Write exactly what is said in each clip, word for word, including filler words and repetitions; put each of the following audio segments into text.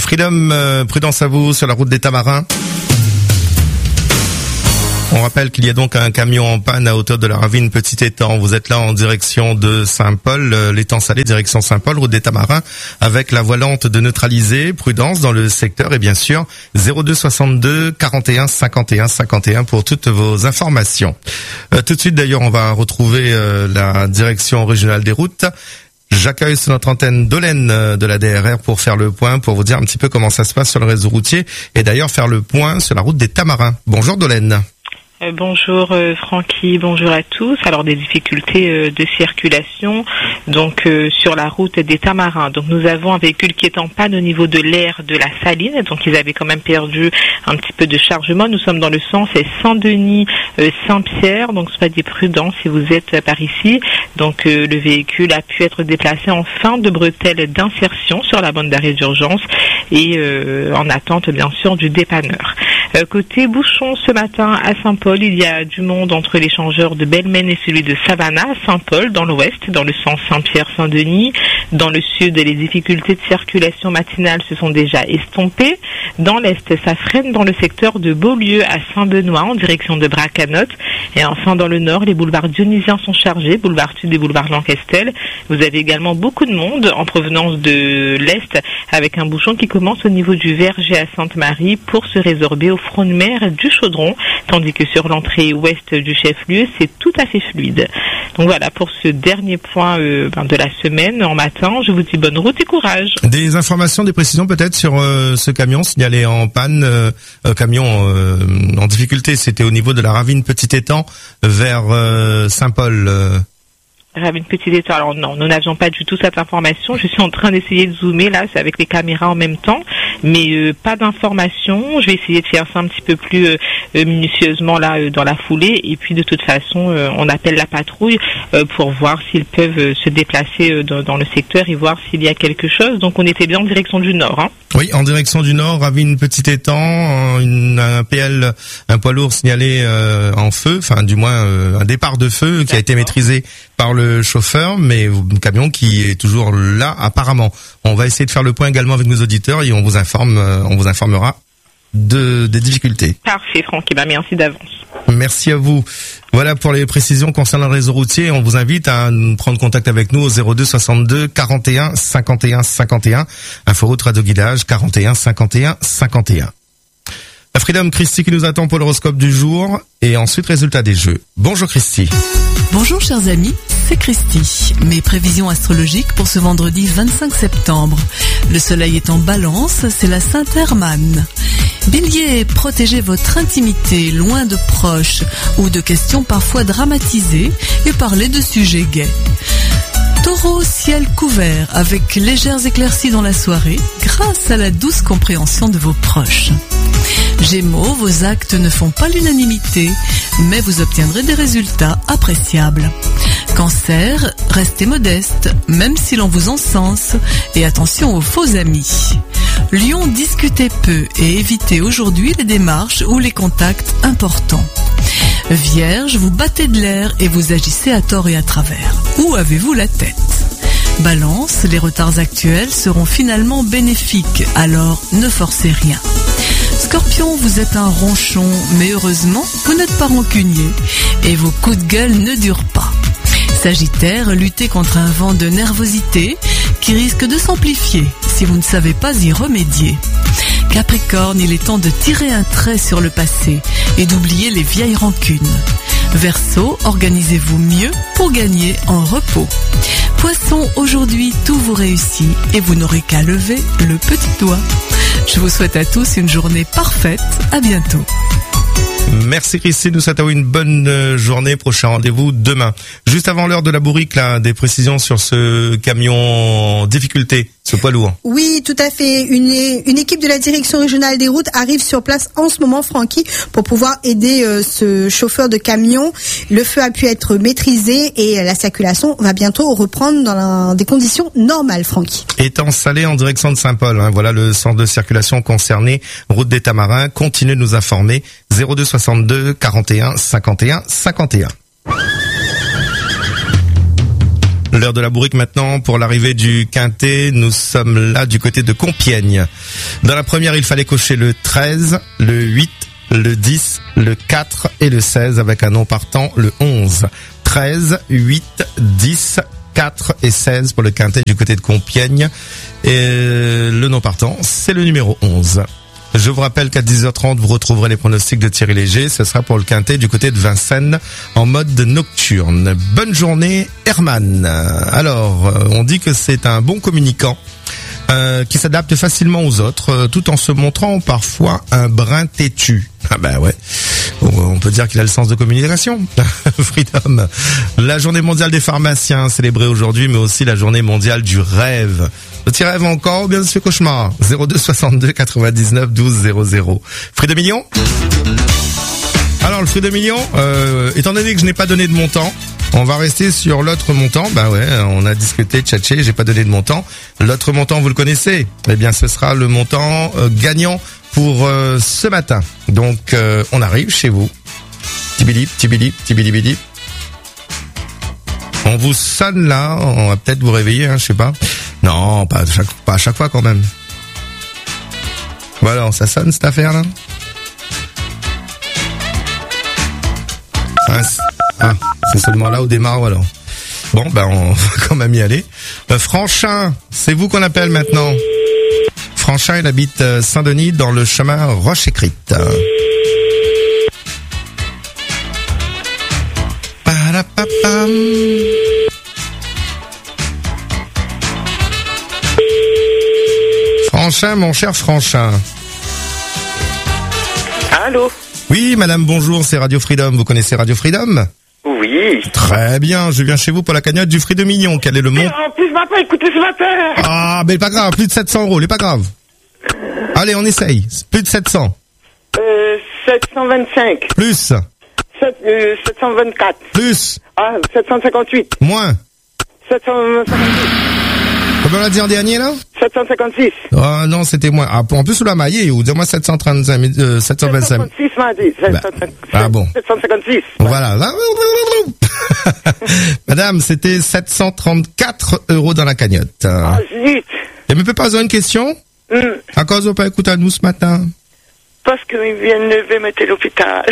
Freedom, euh, prudence à vous sur la route des Tamarins. On rappelle qu'il y a donc un camion en panne à hauteur de la ravine Petit Étang. Vous êtes là en direction de Saint-Paul, euh, l'étang Salé, direction Saint-Paul, route des Tamarins, avec la voie lente de neutraliser. Prudence dans le secteur et bien sûr zéro deux soixante-deux quarante et un cinquante et un cinquante et un pour toutes vos informations. Euh, tout de suite d'ailleurs, on va retrouver euh, la direction régionale des routes. J'accueille sur notre antenne Dolène de la D R R pour faire le point, pour vous dire un petit peu comment ça se passe sur le réseau routier et d'ailleurs faire le point sur la route des Tamarins. Bonjour Dolène. Euh, bonjour euh, Francky, bonjour à tous. Alors des difficultés euh, de circulation donc euh, sur la route des Tamarins. Donc nous avons un véhicule qui est en panne au niveau de l'aire de la Saline. Donc ils avaient quand même perdu un petit peu de chargement. Nous sommes dans le sens Saint-Denis euh, Saint-Pierre. Donc soyez prudents si vous êtes euh, par ici. Donc euh, le véhicule a pu être déplacé en fin de bretelle d'insertion sur la bande d'arrêt d'urgence et euh, en attente bien sûr du dépanneur. Euh, côté bouchon ce matin à Saint-Paul, il y a du monde entre l'échangeur de Belmen et celui de Savannah à Saint-Paul dans l'ouest, dans le sens Saint-Pierre-Saint-Denis. Dans le sud, les difficultés de circulation matinale se sont déjà estompées. Dans l'est, ça freine dans le secteur de Beaulieu à Saint-Benoît en direction de Bracanotte. Et enfin dans le nord, les boulevards dionysiens sont chargés, boulevard Sud et boulevard Lancastel. Vous avez également beaucoup de monde en provenance de l'est avec un bouchon qui commence au niveau du Verger à Sainte-Marie pour se résorber au front de mer du Chaudron, tandis que sur l'entrée ouest du chef-lieu, c'est tout à fait fluide. Donc voilà pour ce dernier point euh, ben, de la semaine en matin. Je vous dis bonne route et courage. Des informations, des précisions peut-être sur euh, ce camion signalé en panne, euh, euh, camion euh, en difficulté, c'était au niveau de la ravine Petit Étang vers euh, Saint-Paul. Euh. Ravine Petit Étang. Alors non, nous n'avions pas du tout cette information. Je suis en train d'essayer de zoomer là, c'est avec les caméras en même temps, mais euh, pas d'information. Je vais essayer de faire ça un petit peu plus euh, minutieusement là euh, dans la foulée. Et puis de toute façon, euh, on appelle la patrouille euh, pour voir s'ils peuvent euh, se déplacer euh, dans, dans le secteur et voir s'il y a quelque chose. Donc on était bien en direction du nord. Hein. Oui, en direction du nord, ravine Petit Étang, une, un P L, un poids lourd signalé euh, en feu, enfin du moins euh, un départ de feu qui D'accord. a été maîtrisé par le chauffeur, mais un camion qui est toujours là apparemment. On va essayer de faire le point également avec nos auditeurs et on vous informe, euh, on vous informera de des difficultés. Parfait, Franck. Eh ben, merci d'avance. Merci à vous. Voilà pour les précisions concernant le réseau routier. On vous invite à prendre contact avec nous au zéro deux soixante-deux quarante et un cinquante et un cinquante et un. Inforoute Radio Guidage quarante et un cinquante et un cinquante et un. La Freedom, Christy qui nous attend pour l'horoscope du jour et ensuite résultat des jeux. Bonjour Christy. Bonjour chers amis, c'est Christy. Mes prévisions astrologiques pour ce vendredi vingt-cinq septembre. Le soleil est en balance, c'est la Sainte Hermane. Bélier, protégez votre intimité, loin de proches ou de questions parfois dramatisées et parlez de sujets gais. Taureau, ciel couvert avec légères éclaircies dans la soirée grâce à la douce compréhension de vos proches. Gémeaux, vos actes ne font pas l'unanimité, mais vous obtiendrez des résultats appréciables. Cancer, restez modeste, même si l'on vous encense, et attention aux faux amis. Lion, discutez peu et évitez aujourd'hui les démarches ou les contacts importants. Vierge, vous battez de l'air et vous agissez à tort et à travers. Où avez-vous la tête ? Balance, les retards actuels seront finalement bénéfiques, alors ne forcez rien. Scorpion, vous êtes un ronchon, mais heureusement, vous n'êtes pas rancunier et vos coups de gueule ne durent pas. Sagittaire, luttez contre un vent de nervosité qui risque de s'amplifier si vous ne savez pas y remédier. Capricorne, il est temps de tirer un trait sur le passé et d'oublier les vieilles rancunes. Verseau, organisez-vous mieux pour gagner en repos. Poisson, aujourd'hui tout vous réussit et vous n'aurez qu'à lever le petit doigt. Je vous souhaite à tous une journée parfaite. À bientôt. Merci Christine, nous souhaitons une bonne journée. Prochain rendez-vous demain. Juste avant l'heure de la bourrique, là, des précisions sur ce camion en difficulté, ce poids lourd. Oui, tout à fait. Une, une équipe de la direction régionale des routes arrive sur place en ce moment, Francky, pour pouvoir aider euh, ce chauffeur de camion. Le feu a pu être maîtrisé et la circulation va bientôt reprendre dans la, des conditions normales, Francky. Étant Salé en direction de Saint-Paul, hein, voilà le centre de circulation concerné, route des Tamarins. Continuez de nous informer. zéro deux soixante-deux quarante et un cinquante et un cinquante et un. L'heure de la bourrique maintenant pour l'arrivée du quintet. Nous sommes là du côté de Compiègne. Dans la première, il fallait cocher le treize, le huit, le dix, le quatre et le seize avec un nom partant, le onze. treize, huit, dix, quatre et seize pour le quintet du côté de Compiègne. Et le nom partant, c'est le numéro onze. Je vous rappelle qu'à dix heures trente, vous retrouverez les pronostics de Thierry Léger. Ce sera pour le quintet du côté de Vincennes en mode nocturne. Bonne journée, Herman. Alors, on dit que c'est un bon communicant euh, qui s'adapte facilement aux autres, euh, tout en se montrant parfois un brin têtu. Ah ben ouais, on peut dire qu'il a le sens de communication. Freedom. La journée mondiale des pharmaciens célébrée aujourd'hui, mais aussi la journée mondiale du rêve. Petit rêve encore ou bien ce cauchemar? zéro deux soixante-deux quatre-vingt-dix-neuf douze zéro zéro. Fruit de million? Alors le fruit de million, euh, étant donné que je n'ai pas donné de montant, on va rester sur l'autre montant. Bah ouais, on a discuté, tchatché, j'ai pas donné de montant. L'autre montant, vous le connaissez. Eh bien, ce sera le montant euh, gagnant pour euh, ce matin. Donc, euh, on arrive chez vous. Tibili, tibili, tibili, bili. On vous sonne là, on va peut-être vous réveiller, hein, je sais pas. Non, pas à chaque, pas à chaque fois quand même. Voilà, ça sonne cette affaire là. Ah, c'est, ah, c'est seulement là où démarre alors. Bon, ben on va quand même y aller. Euh, Franchin, c'est vous qu'on appelle maintenant. Franchin, il habite Saint-Denis dans le chemin Roche-Écrite. Parapapam. Franchin, mon cher Franchin. Allô? Oui, madame, bonjour, c'est Radio Freedom. Vous connaissez Radio Freedom? Oui. Très bien, je viens chez vous pour la cagnotte du Fruit de Million. Quel est le montant? En plus, je m'as pas écouté ce matin. Ah, mais pas grave, plus de sept cents euros, c'est pas grave. Allez, on essaye. Plus de sept cents. Euh, sept cent vingt-cinq. Plus. sept, euh, sept cent vingt-quatre. Plus. Ah, sept cent cinquante-huit. Moins. sept cent cinquante-six. Combien on a dit en dernier, là? sept cent cinquante-six. Ah, non, c'était moins. Ah, en plus, vous la maillé, ou dis-moi sept cent trente-cinq, euh, sept cent vingt-cinq. sept cent cinquante-six m'a dit. Bah, ah bon. sept cent cinquante-six. Voilà. Madame, c'était sept cent trente-quatre euros dans la cagnotte. Ah, zut. Et me peut pas poser une question? Hum. À cause de pas écouter à nous ce matin? Parce qu'ils viennent lever, mettre à l'hôpital.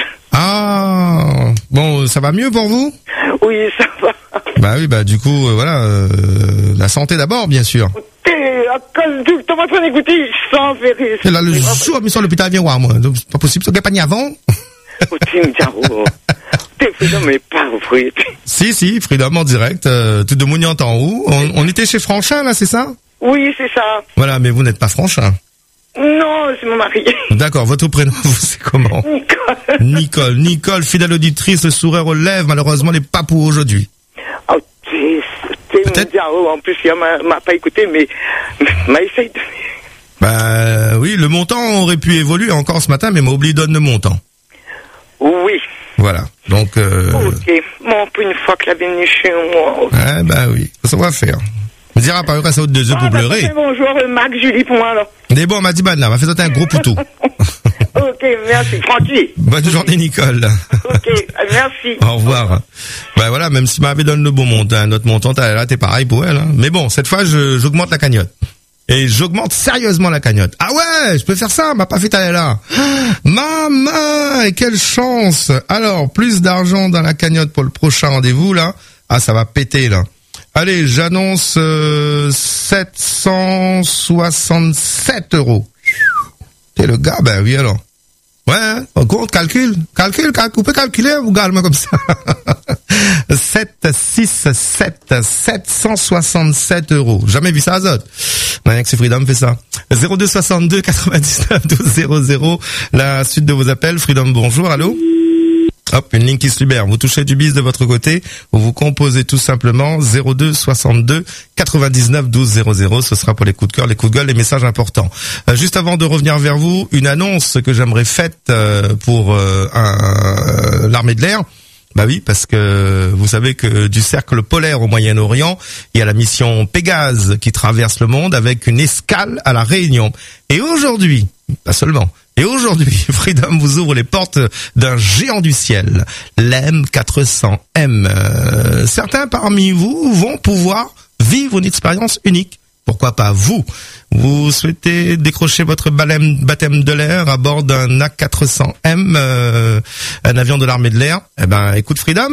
Ah, bon, ça va mieux pour vous? Oui, ça va. Bah oui, bah du coup, euh, voilà, euh, la santé d'abord, bien sûr. T'es, à cause du, t'as pas train d'écouter, je sens verrer. Et là, le jour, mais sur l'hôpital, viens voir, moi. Donc, c'est pas possible, ça gagne pas ni avant. Oh, tu me dis, oh. T'es Freedom, mais pas ouvrir. Si, si, Freedom en direct, euh, tout de Mouniant en haut. On, on était chez Franchin, là, c'est ça? Oui, c'est ça. Voilà, mais vous n'êtes pas Franchin. Non, c'est mon mari. D'accord, votre prénom, vous, c'est comment? Nicole. Nicole. Nicole, fidèle auditrice, le sourire aux lèvres, malheureusement, n'est pas pour aujourd'hui. Oh, t'es, t'es Peut-être. mon diao. En plus, il m'a, m'a pas écouté, mais, m'a essayé de... Bah, oui, le montant aurait pu évoluer encore ce matin, mais m'a oublié de donner le montant. Oui. Voilà. Donc, euh... Ok. Bon, pour une fois que la venue chez moi. Ah, bah oui. Ça va faire. Me dira pas, reste à haute deux œufs pour bah, pleurer. Bonjour, Mac, Julie, pour moi, alors. Des bons, m'a dit, bah, là, m'a fait sauter un gros poutou. Ok, merci, tranquille. Bonne journée, Nicole. Ok, merci. Au revoir. Ben voilà, même si m'avait donné le bon montant, notre montant, là, t'es pareil pour elle, hein. Mais bon, cette fois, je, j'augmente la cagnotte. Et j'augmente sérieusement la cagnotte. Ah ouais, je peux faire ça, m'a pas fait aller là. Maman, et quelle chance. Alors, plus d'argent dans la cagnotte pour le prochain rendez-vous, là. Ah, ça va péter, là. Allez, j'annonce euh, sept cent soixante-sept euros. T'es le gars, ben oui alors. Ouais, hein, compte, calcul, calcul, calcul, vous pouvez calculer, vous gardez comme ça. sept, six, sept, sept cent soixante-sept euros. Jamais vu ça à Zot. Rien que c'est Freedom fait ça. zéro deux soixante-deux quatre-vingt-dix-neuf douze zéro zéro. La suite de vos appels. Freedom, bonjour, allô? Hop, une ligne qui se libère. Vous touchez du bis de votre côté, ou vous composez tout simplement zéro deux soixante-deux quatre-vingt-dix-neuf douze zéro zéro. Ce sera pour les coups de cœur, les coups de gueule, les messages importants. Euh, juste avant de revenir vers vous, une annonce que j'aimerais faite euh, pour euh, un, euh, l'armée de l'air. Bah oui, parce que vous savez que du cercle polaire au Moyen-Orient, il y a la mission Pégase qui traverse le monde avec une escale à la Réunion. Et aujourd'hui, pas seulement, Et aujourd'hui, Freedom vous ouvre les portes d'un géant du ciel, l'M quatre cents M. Euh, certains parmi vous vont pouvoir vivre une expérience unique. Pourquoi pas vous? Vous souhaitez décrocher votre baptême de l'air à bord d'un A quatre cents M, euh, un avion de l'armée de l'air? Eh ben, écoute Freedom.